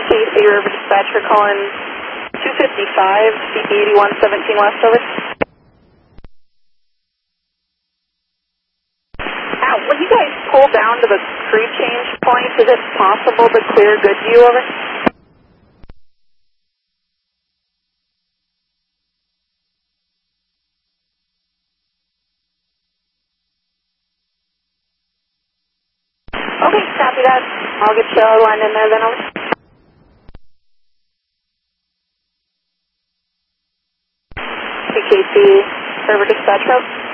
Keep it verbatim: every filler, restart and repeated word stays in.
K C River Dispatcher calling two fifty-five, C P eighty-one seventeen West, over. Now, when you guys pull down to the crew change point, is it possible to clear Goodview, over? Okay, copy that. I'll get you lined in there then, over. K C River Dispatch Road.